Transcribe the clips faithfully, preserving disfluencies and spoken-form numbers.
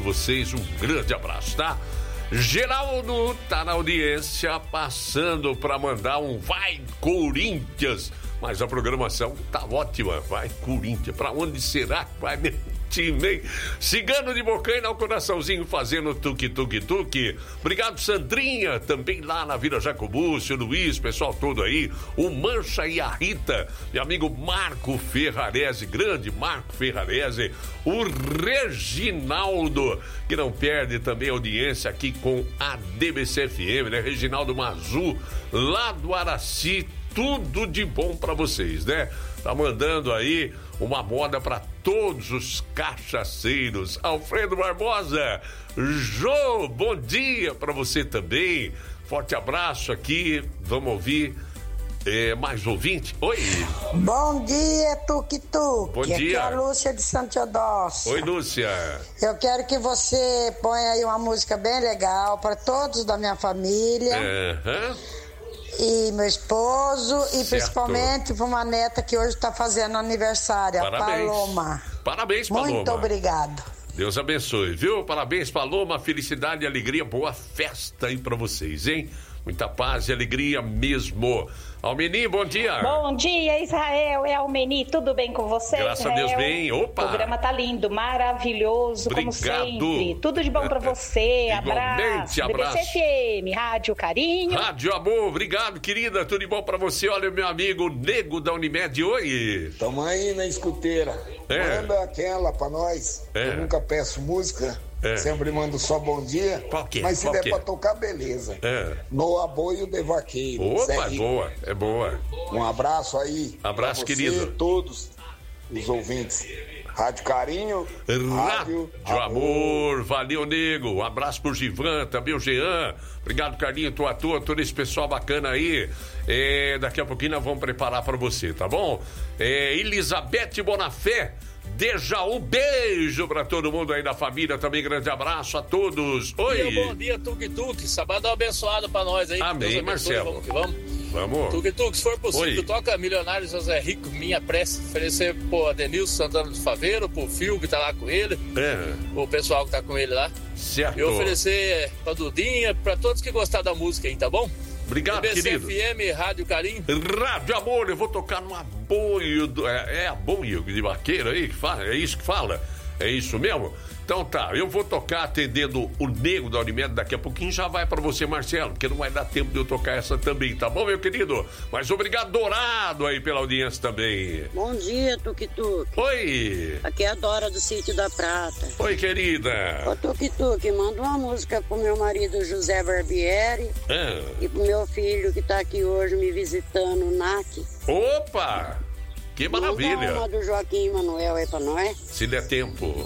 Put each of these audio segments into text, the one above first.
vocês. Um grande abraço, tá? Geraldo tá na audiência, passando para mandar um Vai Corinthians. Mas a programação tá ótima. Vai Corinthians. Para onde será que vai meu time, hein? Cigano de Bocaina, o coraçãozinho fazendo tuque-tuque-tuque. Obrigado, Sandrinha, também lá na Vila Jacobúcio, Luiz, pessoal todo aí. O Mancha e a Rita, meu amigo Marco Ferrarese, grande Marco Ferrarese. O Reginaldo, que não perde também audiência aqui com a D B C F M, né? Reginaldo Mazu, lá do Araci. Tudo de bom pra vocês, né? Tá mandando aí uma moda pra todos os cachaceiros. Alfredo Barbosa, Jô, bom dia pra você também. Forte abraço aqui. Vamos ouvir é, mais ouvinte. Oi. Bom dia, Tuque Tuque. Bom dia. Aqui é a Lúcia de Santo Teodósio. Oi, Lúcia. Eu quero que você ponha aí uma música bem legal pra todos da minha família. Aham. E meu esposo, e certo. Principalmente para uma neta que hoje está fazendo aniversário, Parabéns. a Paloma. Parabéns, Paloma. Muito obrigado. Deus abençoe, viu? Parabéns, Paloma, felicidade e alegria, boa festa aí pra vocês, hein? Muita paz e alegria mesmo. Almeni, bom dia. Bom dia, Israel. É Almeni, tudo bem com você, Graças Israel? a Deus, bem. Opa. O programa tá lindo, maravilhoso, Obrigado. como sempre. Tudo de bom pra você. Igualmente, abraço. abraço. D B C F M, Rádio Carinho. Rádio Amor, obrigado, querida. Tudo de bom pra você. Olha, meu amigo Nego da Unimed, oi. Tamo aí na escuteira. É. Manda aquela pra nós. É. Eu nunca peço música. É. Sempre mando só bom dia. Qual que é? Mas se Qual der que é? pra tocar, beleza. É. No Aboio de Vaqueiro. Opa, Zé é Rico. boa, é boa. Um abraço aí. Abraço, pra você, querido. todos os ouvintes. Rádio Carinho. Rádio Amor. Amor. Valeu, nego. Um abraço pro Givan, também o Jean. Obrigado, Carlinho, tua tua, todo esse pessoal bacana aí. É, daqui a pouquinho nós vamos preparar pra você, tá bom? É, Elizabeth Bonafé. Deixa um beijo pra todo mundo aí da família, também grande abraço a todos. Oi. Meu bom dia, Tuque Tuque, sábado abençoado pra nós aí. Amém, Marcelo. Vamos que vamos. Vamos. Tuque Tuque, se for possível, Oi. toca Milionário José Rico, minha prece, oferecer pro Adenilson Santana do Faveiro, pro Fio que tá lá com ele, É. o pessoal que tá com ele lá. Certo. E oferecer pra Dudinha, pra todos que gostaram da música aí, tá bom? Obrigado, D B C querido. F M, Rádio Carinho. Rádio Amor, eu vou tocar no aboio do, é, é aboio de vaqueiro aí que fala, é isso que fala? É isso mesmo? Então tá, eu vou tocar atendendo o Nego da Unimed, daqui a pouquinho já vai pra você, Marcelo, porque não vai dar tempo de eu tocar essa também, tá bom, meu querido? Mas obrigado, Dourado, aí pela audiência também. Bom dia, Tuque Tuque. Oi. Aqui é a Dora do Sítio da Prata. Oi, querida. Ô, Tuque Tuque, manda uma música pro meu marido José Barbieri Ah. e pro meu filho que tá aqui hoje me visitando, o N A C. Opa, que maravilha. Manda uma do Joaquim Manuel aí pra nós. Se der tempo.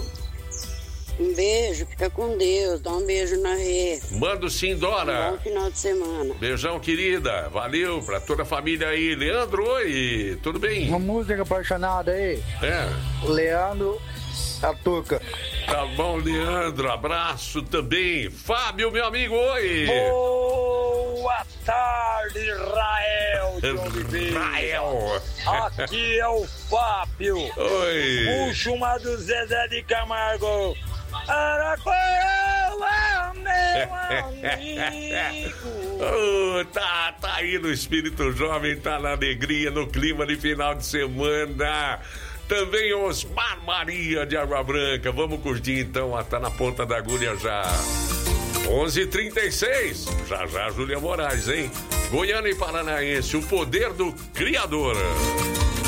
Um beijo, fica com Deus, dá um beijo na Rê. Mando sim, Um Dora. bom final de semana. Beijão, querida. Valeu pra toda a família aí. Leandro, oi. Tudo bem? Uma música apaixonada aí. É. Leandro Atuca. Tá bom, Leandro. Abraço também. Fábio, meu amigo, oi. Boa tarde, Israel. Israel. Aqui é o Fábio. Oi. Puxa uma do Zezé de Camargo. Araquara, meu amigo. Oh, tá, tá aí no espírito jovem, tá na alegria, no clima de final de semana. Também Osmar Maria de Água Branca. Vamos curtir então, ó, tá na ponta da agulha já. onze e trinta e seis. Já já, Júlia Moraes, hein? Goiânia e Paranaense, o poder do Criador.